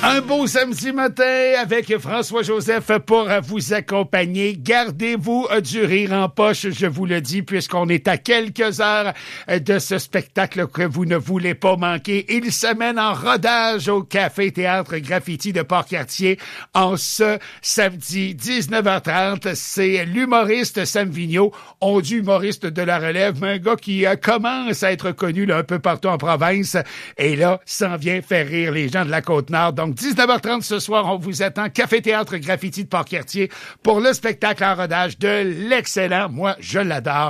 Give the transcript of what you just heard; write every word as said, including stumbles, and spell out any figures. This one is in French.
Un beau samedi matin avec François-Joseph pour vous accompagner. Gardez-vous du rire en poche, je vous le dis, puisqu'on est à quelques heures de ce spectacle que vous ne voulez pas manquer. Il se mène en rodage au Café Théâtre Graffiti de Port-Cartier en ce samedi dix-neuf heures trente. C'est l'humoriste Sam Vigneault, on dit humoriste de la relève, mais un gars qui euh, commence à être connu là, un peu partout en province. Et là, s'en vient faire rire les gens de la Côte-Nord. Donc, dix-neuf heures trente ce soir, on vous attend. Café Théâtre Graffiti de Port-Cartier pour le spectacle en rodage de l'excellent. Moi, je l'adore.